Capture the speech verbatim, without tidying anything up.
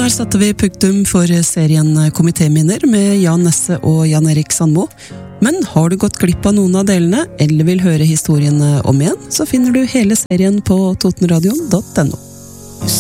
der satte vi punktum for serien Komitéminner med Jan Nesse og Jan Erik Sandmo. Men har du gått glipp av noen av delene, eller vil høre historiene om igjen, så finner du hele serien på totenradion punktum no.